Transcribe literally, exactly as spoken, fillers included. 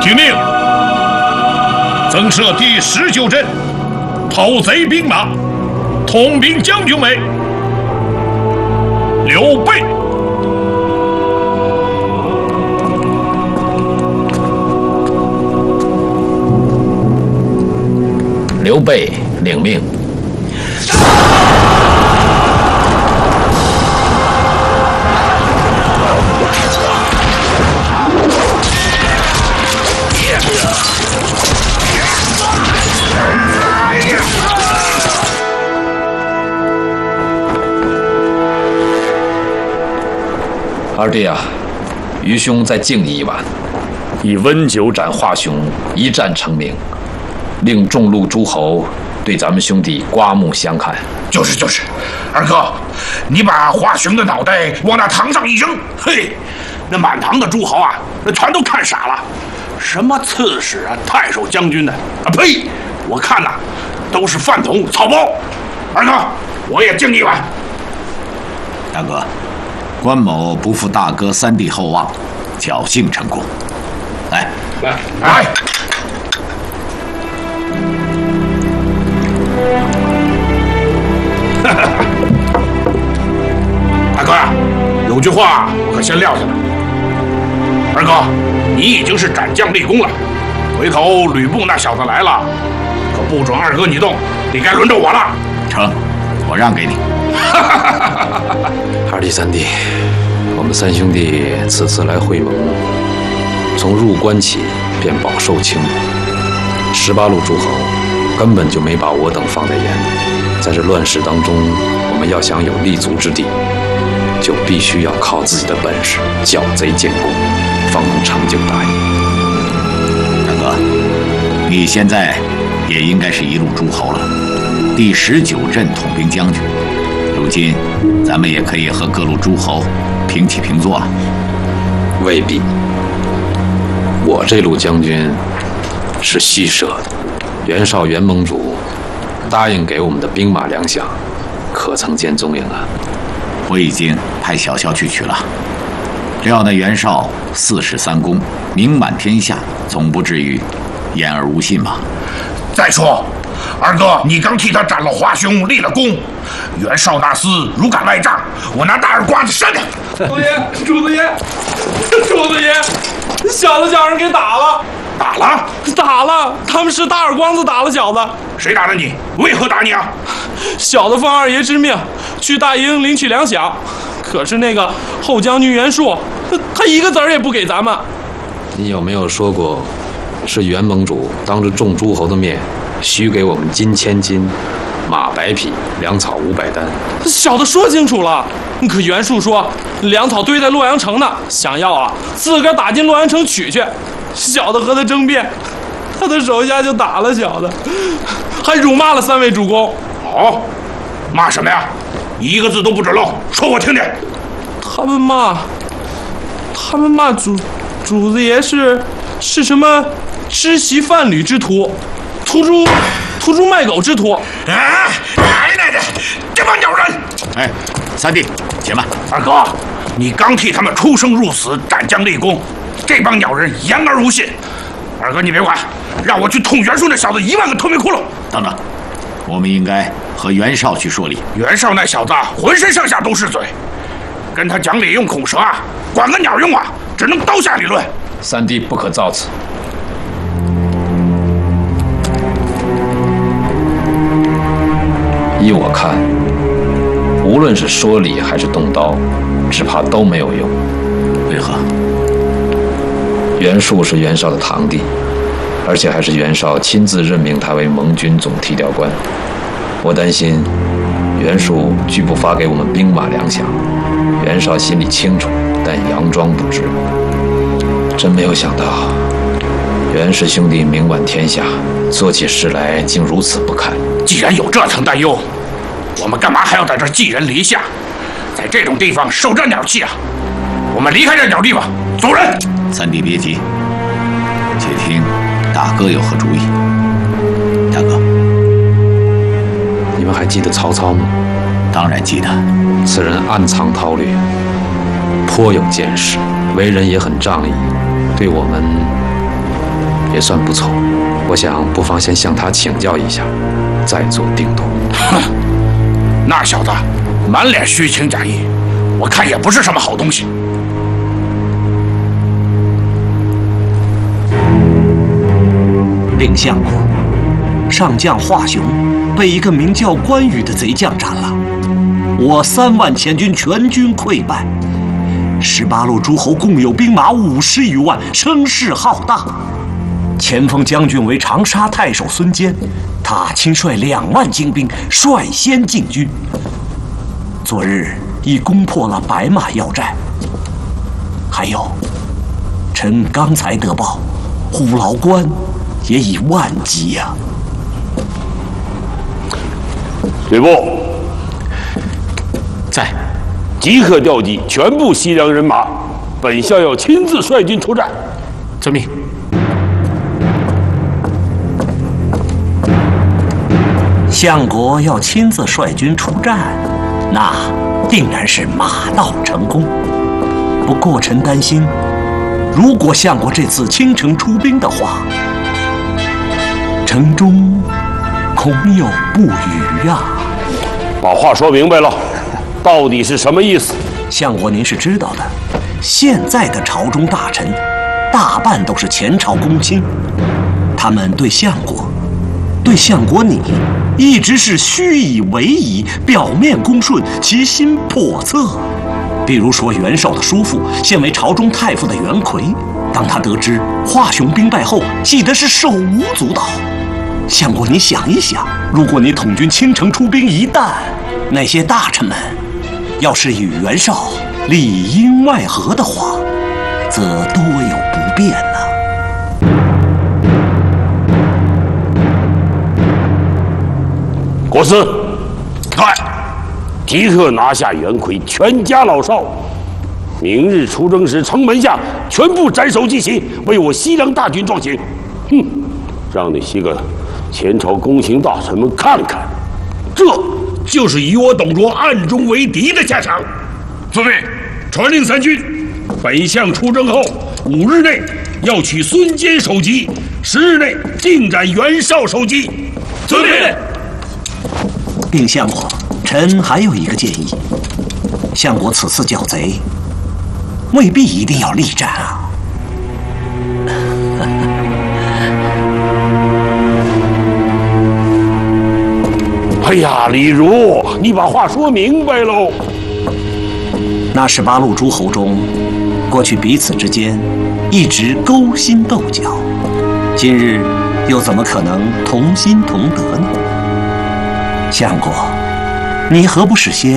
听令，增设第十九镇讨贼兵马，统兵将军为刘备。 刘备领命。二弟啊，愚兄再敬你一碗，以温酒斩华雄，一战成名，令众路诸侯对咱们兄弟刮目相看。 就是就是，二哥，你把华雄的脑袋往那堂上一扔，嘿，那满堂的诸侯啊，那全都看傻了。什么刺史啊，太守将军的啊，呸！我看呐、啊，都是饭桶草包。二哥，我也敬你一碗。 大哥，关某不负大哥三弟厚望，侥幸成功。来来来。大哥啊，有句话我可先撂下了。二哥，你已经是斩将立功了，回头吕布那小子来了，可不准二哥你动，你该轮着我了。 成，我让给你。 二弟三弟，我们三兄弟此次来会盟，从入关起便饱受轻薄，十八路诸侯根本就没把我等放在眼里。在这乱世当中，我们要想有立足之地，就必须要靠自己的本事剿贼建功，方能成就大业。 大哥，你现在也应该是一路诸侯了，第十九镇统兵将军。如今咱们也可以和各路诸侯平起平坐了。 未必，我这路将军是西舍的，袁绍袁盟主答应给我们的兵马粮饷，可曾见踪影啊？ 我已经派小校去取了。料那袁绍四世三公，名满天下，总不至于言而无信吧？ 再说，二哥，你刚替他斩了华雄，立了功，袁绍那厮如敢赖账，我拿大耳刮子扇他！ 主子爷，主子爷，主子爷，小子叫人给打了， 打了， 打了！他们是大耳光子打了小子。 谁打的你？为何打你啊？ 小的奉二爷之命去大营领取粮饷，可是那个后将军袁术，他一个子儿也不给咱们。 你有没有说过，是袁盟主当着众诸侯的面许给我们金千斤，马百匹，粮草五百担？ 小的说清楚了，可袁术说粮草堆在洛阳城呢，想要啊自个儿打进洛阳城取去。小的和他争辩，他的手下就打了小的，还辱骂了三位主公。 哦，骂什么呀？你一个字都不准漏，说我听听。 他们骂，他们骂主主子爷是是什么知席贩履之徒，屠猪屠猪卖狗之徒。 啊！奶奶的，这帮鸟人！ 哎，三弟，且慢。 二哥，你刚替他们出生入死，斩将立功，这帮鸟人言而无信。二哥，你别管，让我去捅袁术那小子一万个透明窟窿。 等等，我们应该和袁绍去说理。 袁绍那小子浑身上下都是嘴，跟他讲理用口舌啊，管个鸟用啊，只能刀下理论。 三弟不可造次。依我看，无论是说理还是动刀，只怕都没有用。 为何？ 袁术是袁绍的堂弟，而且还是袁绍亲自任命他为盟军总提调官。我担心袁术拒不发给我们兵马粮饷，袁绍心里清楚，但佯装不知。真没有想到，袁氏兄弟名满天下，做起事来竟如此不堪。 既然有这层担忧，我们干嘛还要在这寄人篱下，在这种地方受这鸟气啊？我们离开这鸟地方，走人！ 三弟别急，且听大哥有何主意。大哥， 你们还记得曹操吗？ 当然记得。 此人暗藏韬略，颇有见识，为人也很仗义，对我们也算不错。我想不妨先向他请教一下，再做定夺。 哼，那小子满脸虚情假意，我看也不是什么好东西。 禀相国，上将华雄被一个名叫关羽的贼将斩了，我三万前军全军溃败。十八路诸侯共有兵马五十余万，声势浩大。前锋将军为长沙太守孙坚，他亲率两万精兵率先进军。昨日已攻破了白马要寨。还有，臣刚才得报，虎牢关也已万击呀、啊！ 吕布在， 即刻调集全部西凉人马，本校要亲自率军出战。 遵命。 相国要亲自率军出战，那定然是马到成功。不过臣担心，如果相国这次倾城出兵的话，城中恐有不虞啊！ 把话说明白了，到底是什么意思？ 相国您是知道的，现在的朝中大臣大半都是前朝公卿，他们对相国、对相国你一直是虚以为夷，表面恭顺，其心叵测。比如说袁绍的叔父，现为朝中太傅的袁奎，当他得知华雄兵败后，气得是手舞足蹈。相国你想一想，如果你统军倾城出兵，一旦那些大臣们要是与袁绍里应外合的话，则多有不便呐、啊。 国师， 快！ 即刻拿下袁奎全家老少，明日出征时，城门下全部斩首祭旗，为我西凉大军壮行。哼，让那些个前朝公卿大臣们看看，这就是与我董卓暗中为敌的下场。 遵命，传令三军，本相出征后五日内要取孙坚首级，十日内尽斩袁绍首级。遵命。 禀相国，臣还有一个建议，相国此次剿贼，未必一定要力战啊。 哎呀，李儒，你把话说明白喽。 那十八路诸侯中，过去彼此之间一直勾心斗角，今日又怎么可能同心同德呢？相国，你何不使些